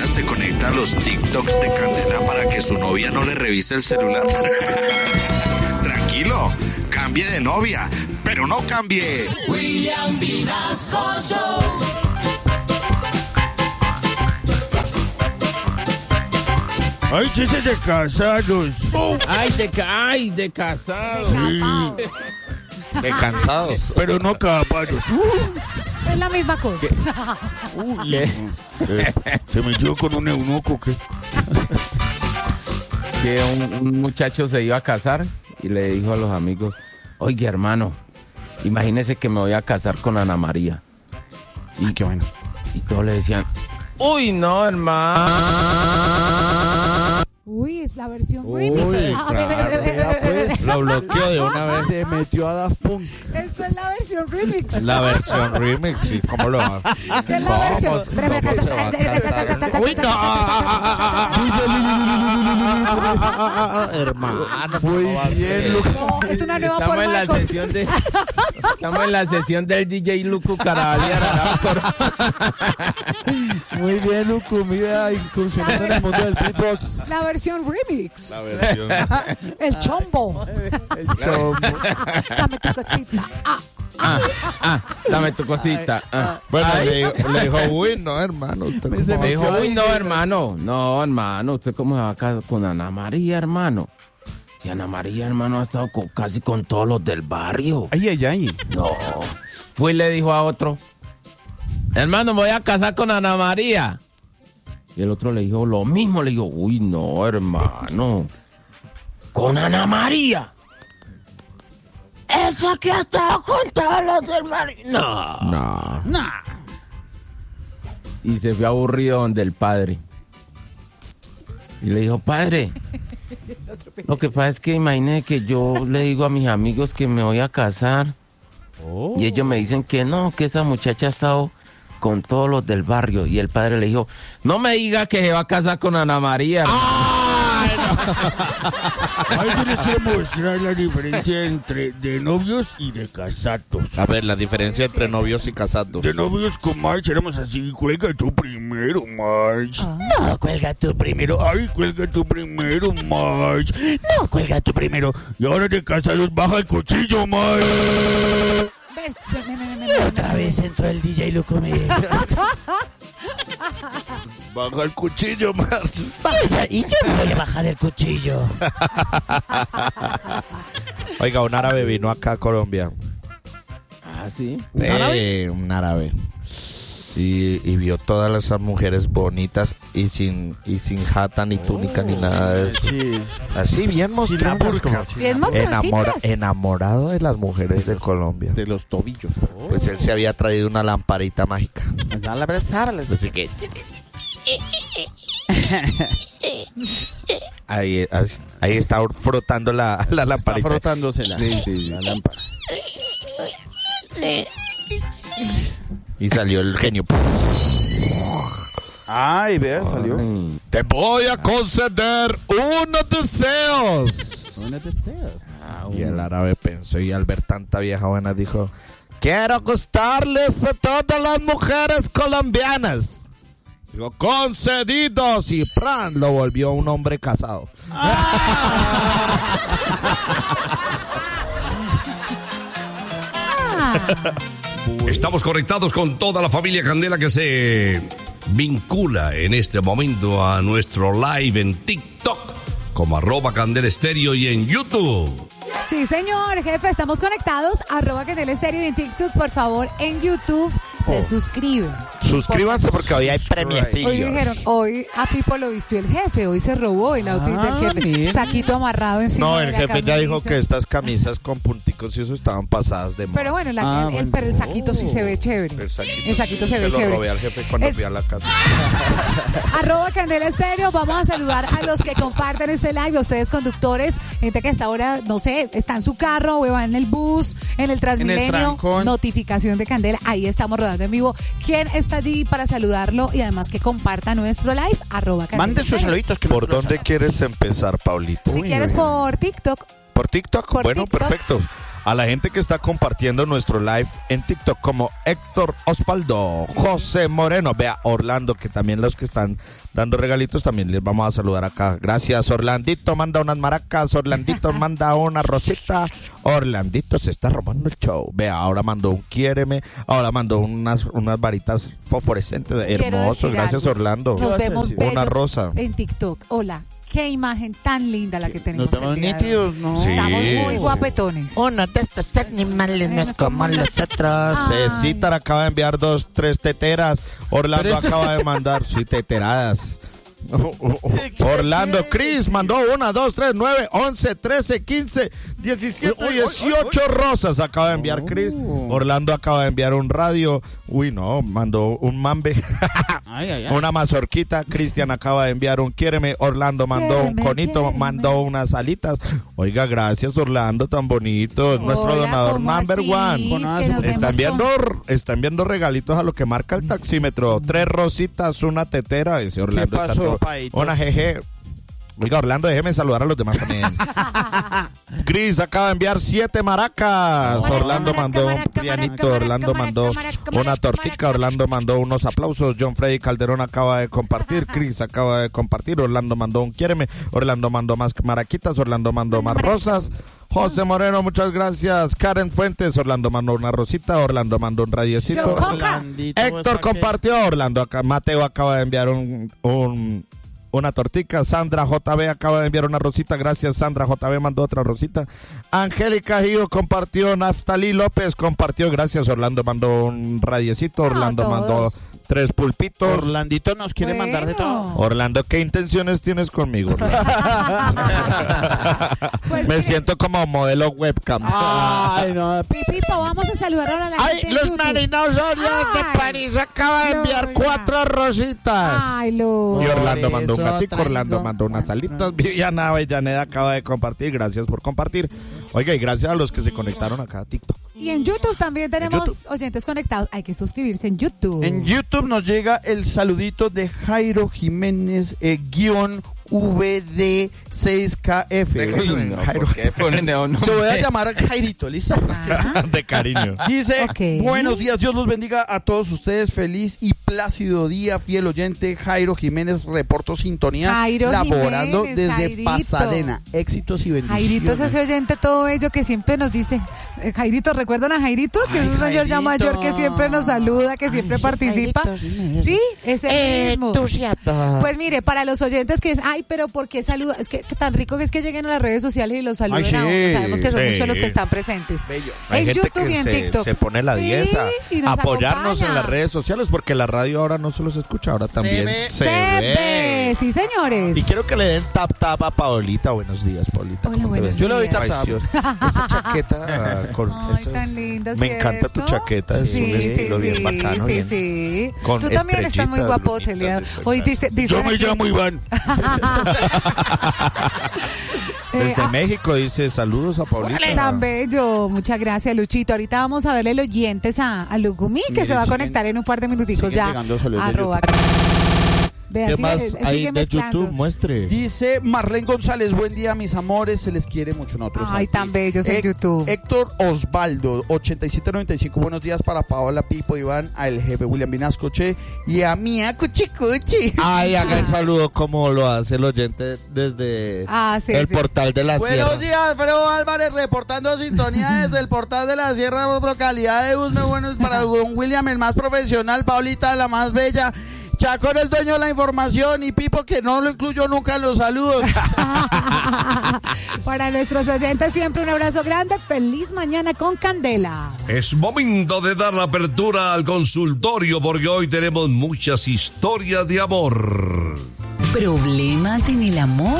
ahora se conecta a los TikToks de Candela para que su novia no le revise el celular. Tranquilo, cambie de novia, pero no cambie. William Vinasco Show. Ay, chistes de casados. Ay, de casados. Sí, De cansados. pero no capados. Es la misma cosa. Uy, se metió con un eunuco que... Que un muchacho se iba a casar y le dijo a los amigos, oye, hermano, imagínese que me voy a casar con Ana María. Y qué bueno. Y todos le decían, uy, no, hermano. Uy, es la versión Uy, remix. Vea, pues, lo bloqueó de una vez. Se metió a Daft Punk. Esto es la versión remix. La versión remix, sí. ¿Cómo lo va? ¿Qué es la versión? ¿Cómo se va a casar? ¡Uy, no! Hermano, muy bien, Lucas. No, es una nueva Estamos forma en la de sesión de... Estamos en la sesión del DJ Lucu Caraballera. Muy bien, Lucu. Mira, incursionando en el mundo del beatbox. La versión remix. La versión. El chombo. El chombo. Dame tu cosita. Dame tu cosita. Bueno, Ay. le dijo, uy, no, hermano. Usted Me dijo, uy, no, hermano. No, hermano. ¿Usted cómo se va a casar con Ana María, hermano? Si Ana María, hermano, ha estado casi con todos los del barrio. Ay, ay, ay. No. Fue y le dijo a otro, hermano, me voy a casar con Ana María. Y el otro le dijo lo mismo. Le dijo, uy, no, hermano. Con Ana María. Esa que ha estado con todos los del barrio. No. Y se fue aburrido donde el padre. Y le dijo, padre, lo que pasa es que imagínese que yo le digo a mis amigos que me voy a casar. Y ellos me dicen que no, que esa muchacha ha estado con todos los del barrio. Y el padre le dijo, no me diga que se va a casar con Ana María. Ahí tienes que mostrar la diferencia entre de novios y de casados. A ver, la diferencia entre novios y casados. De novios con March éramos así, cuelga tú primero, March. No, cuelga tú primero. Ay, cuelga tú primero, March. No, cuelga tú primero. Y ahora de casados baja el cuchillo, March. Y otra vez entró el DJ Luco. Baja el cuchillo, March. Vaya, y yo me voy a bajar el cuchillo. Oiga, un árabe vino acá a Colombia. Ah, sí. Un árabe. Y vio todas esas mujeres bonitas y sin jata ni túnica ni nada de eso. Sí. Así bien mostradas. Bien monstruositas. Enamorado de las mujeres de Colombia. De los tobillos. Pues él se había traído una lamparita mágica. Así que... Ahí está frotando la lamparita. Está frotándosela. Sí. La lámpara. Y salió el genio. Ay, vea, salió. Ay. Te voy a conceder unos deseos. Unos deseos. Y el árabe pensó, y al ver tanta vieja buena dijo, quiero gustarles a todas las mujeres colombianas. Digo, concedidos. Y ¡pran! Lo volvió un hombre casado. Estamos conectados con toda la familia Candela que se vincula en este momento a nuestro live en TikTok como @CandelaStéreo y en YouTube. Sí, señor, jefe, estamos conectados. @Candela Estéreo y en TikTok, por favor, en YouTube se suscriben. Suscríbanse porque hoy hay premiecillos. Hoy dijeron, hoy a Pipo lo vistió el jefe, hoy se robó el outfit del jefe. bien. Saquito amarrado encima No, de el la jefe ya dijo camisa. que estas camisas con punticos y eso estaban pasadas de moda. Pero bueno, pero el saquito sí se ve chévere. El saquito se ve lo chévere. robé al jefe cuando fui a la casa. @Candela Estéreo, vamos a saludar a los que comparten este live, a ustedes conductores, gente que hasta ahora, no sé, está en su carro o va en el bus, en el Transmilenio, trancón. notificación de Candela, ahí estamos rodando en vivo. ¿Quién está allí para saludarlo y además que comparta nuestro live? @Candela Mande sus Estéreo. saluditos. Que ¿Por nosotros dónde sabemos. quieres empezar, Paulito? Si quieres por TikTok. ¿Por TikTok? Por Bueno, TikTok. perfecto. A la gente que está compartiendo nuestro live en TikTok como Héctor Osvaldo, José Moreno, vea Orlando, que también los que están dando regalitos también les vamos a saludar acá. Gracias, Orlandito manda unas maracas, Orlandito manda una rosita, Orlandito se está robando el show. Vea, ahora mandó un quiéreme, ahora mandó unas varitas fosforescentes, hermosos, gracias algo. Orlando. Nos vemos Una bellos rosa. en TikTok. Hola, qué imagen tan linda la que tenemos. Nos vemos el día de hoy. nítidos, ¿no? Sí. Estamos muy guapetones. Uno de estos animales no es como los otros. Cecitar acaba de enviar 2-3 teteras. Orlando Pero eso- acaba de mandar, sí, teteradas. Orlando, Cris mandó 1, 2, 3, 9, 11, 13, 15, 17, 18 rosas. Acaba de enviar Cris. Orlando acaba de enviar un radio. Uy, no, mandó un mambe. Una mazorquita. Cristian acaba de enviar un quiéreme. Orlando mandó un Quiéreme, conito. quiéreme. Mandó unas alitas. Oiga, gracias, Orlando, tan bonito. Es nuestro Hola, donador ¿cómo number así? one. Es que nos Están vemos están viendo regalitos a lo que marca el taxímetro. 3 rositas, una tetera. Ese Orlando pasó, está todo. paitos? Una jeje. Oiga, Orlando, déjeme saludar a los demás también. Cris acaba de enviar 7 maracas. Maraca, Orlando maraca, mandó un maraca, pianito. maraca, Orlando maraca, mandó maraca, una maraca, tortica. maraca. Orlando mandó unos aplausos. John Freddy Calderón acaba de compartir. Cris acaba de compartir. Orlando mandó un quiéreme. Orlando mandó más maraquitas. Orlando mandó más rosas. José Moreno, muchas gracias. Karen Fuentes, Orlando mandó una rosita. Orlando mandó un radiecito. Yo, Coca. Orlandito, Héctor compartió. Orlando acá. Mateo acaba de enviar una tortica. Sandra JB acaba de enviar una rosita. Gracias, Sandra JB mandó otra rosita. Angélica Gio compartió. Naftalí López compartió. Gracias, Orlando mandó un radiecito. Orlando mandó todos. 3 pulpitos. Orlandito nos quiere mandar de todo. Orlando, ¿qué intenciones tienes conmigo, Orlando? Pues Me mire, siento como modelo webcam. Ay, no. Pipipo, vamos a saludar ahora a la Ay, gente en los YouTube. marinos de Ay, París acaba de enviar Lola. 4 rositas. Ay, Lu. Y Orlando Por mandó un eso gatico, Orlando traigo- mandó unas alitas. Viviana Avellaneda acaba de compartir. Gracias por compartir. Oiga, y gracias a los que se conectaron acá a TikTok. Y en YouTube también tenemos YouTube. oyentes conectados. Hay que suscribirse en YouTube. En YouTube nos llega el saludito de Jairo Jiménez VD6KF. Jairo. ¿Por qué ponen de un Te voy a llamar Jairito, ¿listo? De cariño. Dice, Ok. buenos días, Dios los bendiga a todos ustedes, feliz y plácido día, fiel oyente, Jairo Jiménez, reporto sintonía, Jairo laborando Jiménez, desde Jairito. Pasadena, éxitos y bendiciones. Jairito es ese oyente todo bello que siempre nos dice. Jairito, ¿recuerdan a Jairito? Que es un señor ya Jairito. mayor que siempre nos saluda, que siempre participa. Sí, ese mismo. Pues mire, para los oyentes que es, ay, pero ¿por qué saluda? Es que tan rico que es que lleguen a las redes sociales y los saluden Ay, sí, a uno. Sabemos que son sí. muchos los que están presentes. Hay En gente YouTube y que en TikTok. se pone la Sí, 10 y nos apoyarnos acompaña. en las redes sociales porque la radio ahora no solo se escucha, ahora también se ve. Sí, señores. Y quiero que le den tap a Paolita. Buenos días, Paolita. Hola, ¿Cómo te buenos ves? Yo le doy días. tap. Preciosa. Esa chaqueta con Ay, esas- tan linda, me encanta tu ¿cierto? chaqueta, es un estilo bien bacano, Sí, bien. sí. Con Tú también estás muy estrellitas guapote, bonitas, Lea. de Hoy dice Yo me aquí- llamo Iván. Desde México dice saludos a Paulita. Tan bello, muchas gracias, Luchito. Ahorita vamos a verle los oyentes a Lugumi, que Miren, se va a siguen- conectar en un par de minuticos siguen ya. llegando saludos de Arroba. Vea, ¿Qué sigue- más sigue hay de mezclando. YouTube? Muestre. Dice Marlene González, buen día mis amores, se les quiere mucho nosotros. Ay, aquí. tan bellos en YouTube. Héctor Osvaldo, 8795, buenos días para Paola, Pipo, Iván, a el jefe William Vinasco, Che, y a Mía Cuchicuchi. Ay, haga el saludo como lo hace el oyente desde Sí, el sí. portal de la Buenos Sierra. días, Alfredo Álvarez, reportando sintonía desde el portal de la Sierra, localidad de Usme. Buenos para don William, el más profesional, Paulita, la más bella. Chacón, el dueño de la información, y Pipo, que no lo incluyo nunca en los saludos. Para nuestros oyentes, siempre un abrazo grande. Feliz mañana con Candela. Es momento de dar la apertura al consultorio porque hoy tenemos muchas historias de amor. ¿Problemas en el amor?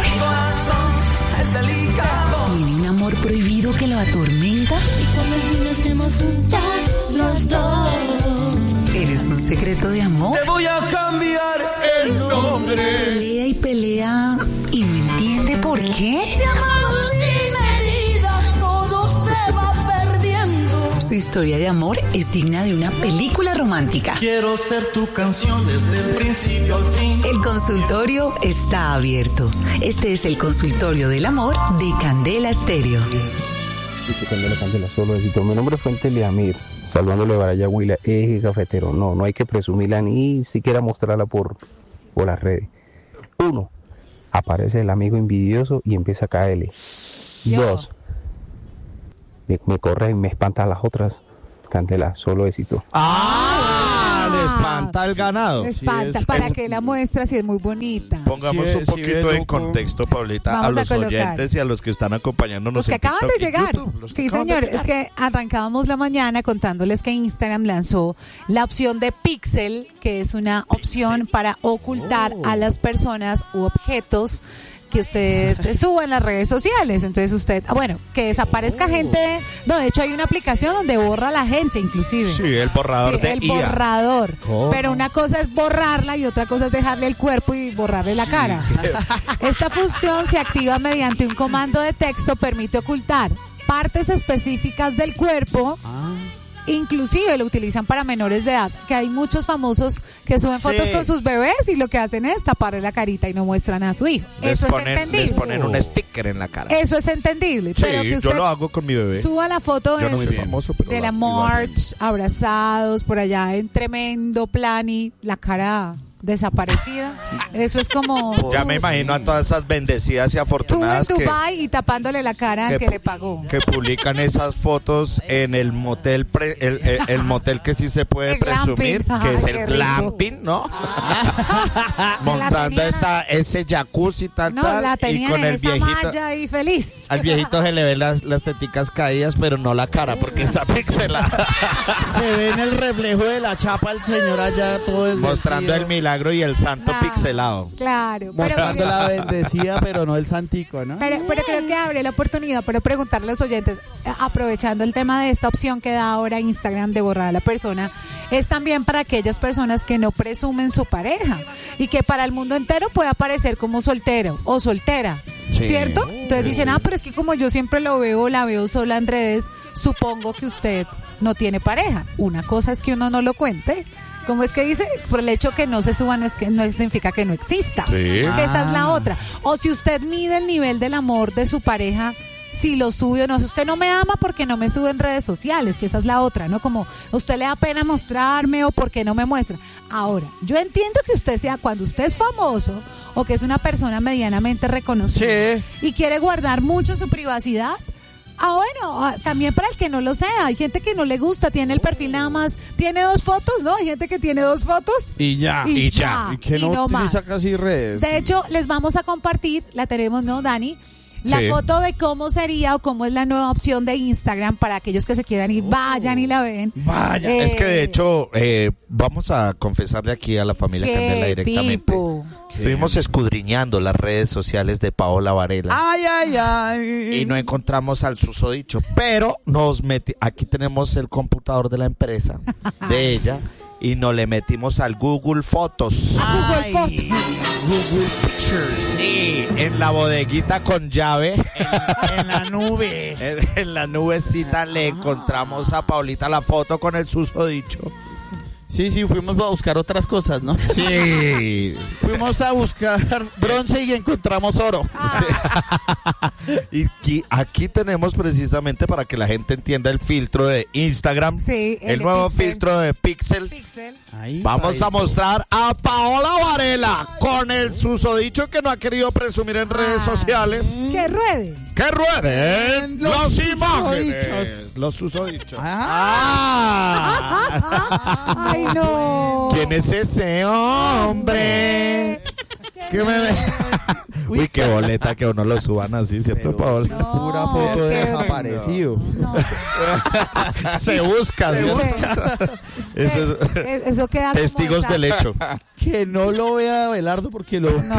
¿Tiene un amor prohibido que lo atormenta? Y cuando nos estemos juntas los dos. ¿Eres un secreto de amor? Voy a cambiar el nombre. Pelea y pelea y no entiende por qué. Si amamos sin medida, todo se va perdiendo. Su historia de amor es digna de una película romántica. Quiero ser tu canción desde el principio al fin. El consultorio está abierto. Este es el consultorio del amor de Candela Estéreo. Candela, solo éxito. Mi nombre es Fuente Liamir, saludándole a Baraya Huila, eje cafetero. No hay que presumirla ni siquiera mostrarla por las redes. 1. Aparece el amigo envidioso y empieza a caerle. 2. Me corre y me espanta a las otras. Candela, solo éxito. Le espanta el ganado. Le espanta, para que la muestra si es muy bonita. Pongamos un poquito en contexto, Paulita, Vamos a a los colocar. oyentes y a los que están acompañándonos. Los que en acaban TikTok de y llegar. YouTube, los que Sí, acaban de señor. Es llegar. que arrancábamos la mañana contándoles que Instagram lanzó la opción de Pixel, que es una opción para ocultar a las personas u objetos que usted suba en las redes sociales. Entonces usted, que desaparezca gente. No, de hecho hay una aplicación donde borra a la gente inclusive. Sí, el borrador de el IA. borrador. ¿Cómo? Pero una cosa es borrarla y otra cosa es dejarle el cuerpo y borrarle la cara. Esta función se activa mediante un comando de texto, permite ocultar partes específicas del cuerpo. Inclusive lo utilizan para menores de edad, que hay muchos famosos que suben fotos con sus bebés y lo que hacen es taparle la carita y no muestran a su hijo. Eso es entendible. Les ponen un sticker en la cara. Eso es entendible. Sí, pero que usted yo lo hago con mi bebé. suba la foto Yo no de, soy famoso, pero de la igualmente. march, abrazados por allá en tremendo plan y la cara desaparecida. Eso es como Ya me imagino a todas esas bendecidas y tú en afortunadas Dubai y tapándole la cara al que le pagó. que publican esas fotos en el motel el motel que sí se puede El glamping. presumir, que Ay, es qué el rico. glamping, ¿no? Montando ese jacuzzi tal, No, tal, la y tenían con en el esa viejito. malla y feliz. Al viejito se le ven las teticas caídas, pero no la cara porque está pixelada. Se ve en el reflejo de la chapa el señor allá todo es Mostrando el milagro y el santo Claro. pixelado. Claro, mostrando la bendecida, pero no el santico, ¿no? Pero creo que abre la oportunidad para preguntarle a los oyentes, aprovechando el tema de esta opción que da ahora Instagram de borrar a la persona, es también para aquellas personas que no presumen su pareja y que para el mundo entero puede aparecer como soltero o soltera, Sí. ¿cierto? Entonces dicen, pero es que como yo siempre lo veo, la veo sola en redes, supongo que usted no tiene pareja. Una cosa es que uno no lo cuente. ¿Cómo es que dice? Por el hecho que no se suba no significa que no exista. Sí. Que esa es la otra. O si usted mide el nivel del amor de su pareja, si lo sube o no. Si usted no me ama porque no me sube en redes sociales, que esa es la otra, ¿no? Como usted le da pena mostrarme o porque no me muestra. Ahora, yo entiendo que usted sea, cuando usted es famoso o que es una persona medianamente reconocida y quiere guardar mucho su privacidad. También para el que no lo sea, hay gente que no le gusta, tiene el perfil nada más, tiene 2 fotos, ¿no? Hay gente que tiene 2 fotos Y ya. y ya, Y que y no no utiliza más. casi redes. De hecho, les vamos a compartir, la tenemos, ¿no, Dani? La Sí. foto de cómo sería o cómo es la nueva opción de Instagram para aquellos que se quieran ir, vayan y la ven. Vaya. Es que de hecho, vamos a confesarle aquí a la familia ¿Qué, Candela directamente. Pipo? Estuvimos escudriñando las redes sociales de Paola Varela Ay, ay, ay. y no encontramos al susodicho, pero aquí tenemos el computador de la empresa, de ella, y nos le metimos al Google Fotos. Ay, Google Pictures. Sí, en la bodeguita con llave, En la nube. en la nubecita le encontramos a Paulita la foto con el susodicho. Sí, fuimos a buscar otras cosas, ¿no? Sí. Fuimos a buscar bronce y encontramos oro. Y aquí tenemos precisamente para que la gente entienda el filtro de Instagram, Sí, el de nuevo Pixel. filtro de Pixel. Pixel. Vamos a mostrar a Paola Varela con el susodicho que no ha querido presumir en redes sociales. Que ruede. ¡Que rueden Los los susodichos! imágenes! Los susodichos. Ay, no. ¿Quién es ese hombre? Que me ve. Uy, qué boleta que uno lo suban así, ¿cierto, Paola? Pura foto de qué desaparecido. Se busca. Eso queda como Testigos esa- del hecho. Que no lo vea Abelardo porque lo... No.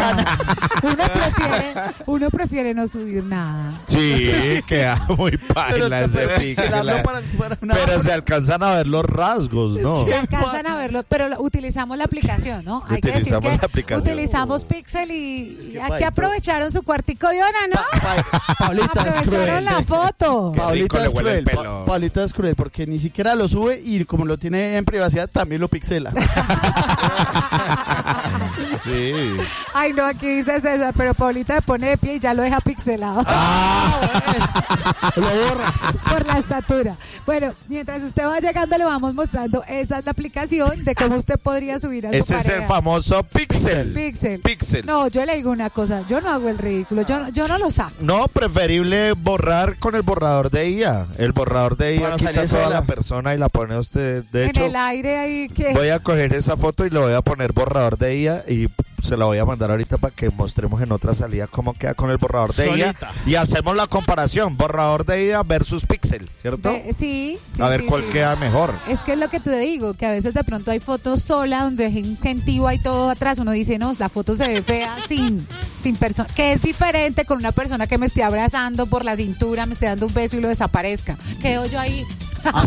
Uno prefiere no subir nada. Sí, queda muy paila ese pero pixel. para una- Pero se alcanzan a ver los rasgos, ¿no? Se alcanzan a verlo, pero utilizamos la aplicación, ¿no? Hay que decir Utilizamos que la aplicación. utilizamos Pixel y que aquí Paito- aprovecharon su cuartico de hora, ¿no? Paulita es Aprovecharon cruel. la foto. Qué rico Paulita le es huele el cruel. pelo. Paulita es cruel porque ni siquiera lo sube y como lo tiene en privacidad también lo pixela. Sí. Ay, no, aquí dice César, pero Paulita se pone de pie y ya lo deja pixelado. Lo borra. Por la estatura. Bueno, mientras usted va llegando, le vamos mostrando. Esa es la aplicación de cómo usted podría subir a su Ese pareja. es el famoso Pixel. Pixel. No, yo le digo una cosa. Yo no hago el ridículo. Yo no lo saco. No, preferible borrar con el borrador de IA. El borrador de IA Bueno, quita sale toda sola. la persona y la pone usted. De hecho, En el aire ahí que... voy a coger esa foto y le voy a poner borrador de IA y se la voy a mandar ahorita para que mostremos en otra salida cómo queda con el borrador de IA. Y hacemos la comparación, borrador de IA versus Pixel, ¿cierto? Sí. A ver cuál queda mejor. Es que es lo que te digo, que a veces de pronto hay fotos sola donde es un gentío ahí todo atrás. Uno dice, no, la foto se ve fea sin persona. Que es diferente con una persona que me esté abrazando por la cintura, me esté dando un beso y lo desaparezca. Quedo yo ahí. Sí.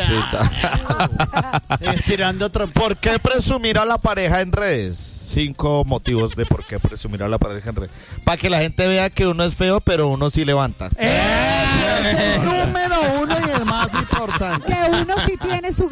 Estirando otro. ¿Por qué presumir a la pareja en redes? 5 motivos de por qué presumir a la pareja en redes. Para que la gente vea que uno es feo, pero uno sí levanta. Ese es el número 1 y el más importante. Que uno sí tiene su